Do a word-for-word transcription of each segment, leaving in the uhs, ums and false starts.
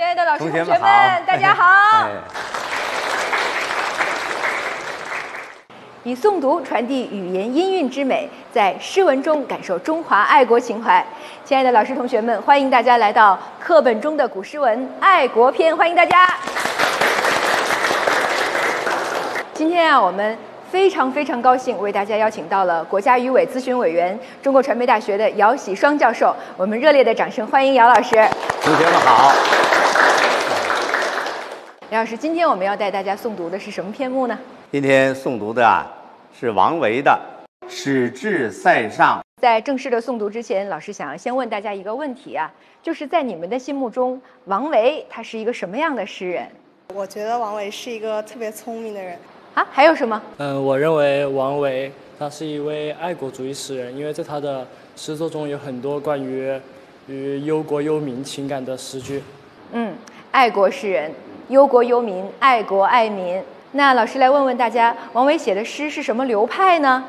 爱的老师、同学们，大家好。哎、以诵读传递语言音韵之美，在诗文中感受中华爱国情怀。亲爱的老师、同学们，欢迎大家来到课本中的古诗文《爱国篇》，欢迎大家。今天啊，我们非常非常高兴为大家邀请到了国家语委咨询委员、中国传媒大学的姚喜双教授，我们热烈的掌声欢迎姚老师。 同学们好。 姚老师，今天我们要带大家诵读的是什么篇目呢？ 今天诵读的啊是王维的《使至塞上》。 在正式的诵读之前，老师想要先问大家一个问题啊，就是在你们的心目中，王维他是一个什么样的诗人？ 我觉得王维是一个特别聪明的人。 啊，还有什么？ 嗯，我认为王维他是一位爱国主义诗人，因为在他的诗作中有很多关于与忧国忧民情感的诗句。嗯， 爱国诗人，忧国忧民，爱国爱民。那老师来问问大家，王维写的诗是什么流派呢？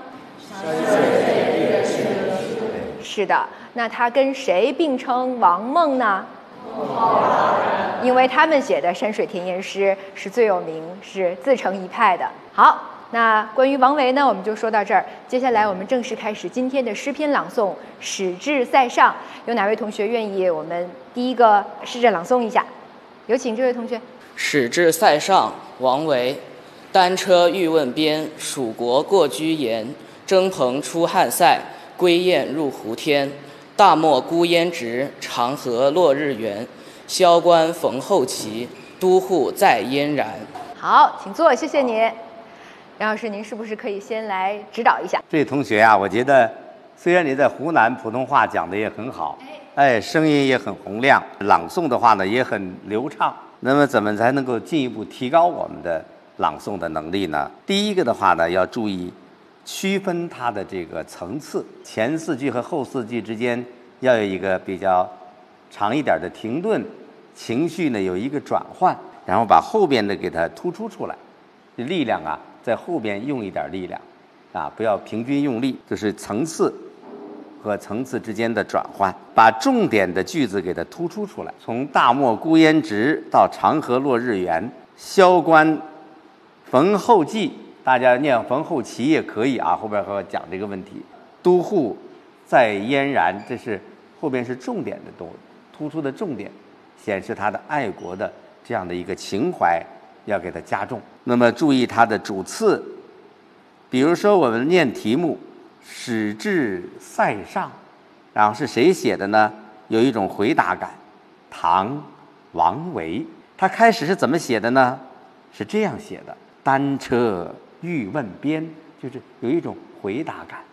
是的，那他跟谁并称王孟呢？因为他们写的山水田园诗是最有名，是自成一派的。好，那关于王维呢，我们就说到这儿。接下来我们正式开始今天的诗篇朗诵《使至塞上》。有哪位同学愿意我们第一个试着朗诵一下？有请这位同学。《 使至塞上》王维。单车欲问边，蜀国过居延。征蓬出汉塞，归雁入胡天。大漠孤烟直，长河落日圆。萧关逢候骑，都护在燕然。 好，请坐，谢谢你。杨老师，您是不是可以先来指导一下？ 这位同学啊，我觉得虽然你在湖南普通话讲的也很好，哎，声音也很洪亮，朗诵的话呢也很流畅。那么怎么才能够进一步提高我们的朗诵的能力呢？第一个的话呢，要注意区分它的这个层次，前四句和后四句之间要有一个比较长一点的停顿，情绪呢有一个转换，然后把后边的给它突出出来，力量啊在后边用一点力量啊，不要平均用力，就是层次和层次之间的转换，把重点的句子给它突出出来。从大漠孤烟直到长河落日圆，萧关逢候骑，大家念逢候骑也可以啊，后边和我讲这个问题。都护在燕然，这是后边是重点的东突出的重点，显示他的爱国的这样的一个情怀要给它加重。那么注意它的主次，比如说我们念题目使至塞上，然后是谁写的呢？有一种回答感。唐王维，他开始是怎么写的呢？是这样写的：单车欲问边，就是有一种回答感。